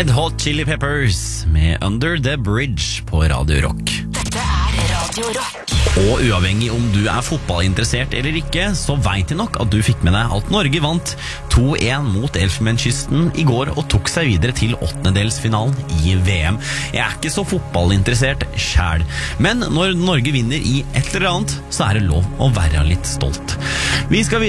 Red Hot Chili Peppers med Under the Bridge på Radio Rock. Dette Radio Rock. Og uavhengig om du fotballinteressert eller ikke, så vet jeg nok at du fikk med deg at Norge vant 2-1 mot Elfenbenskysten I går og tok seg videre til åttendedelsfinalen I VM. Jeg ikke så fotballinteressert selv, men når Norge vinner I et eller annet, så det lov å være litt stolt. Vi skal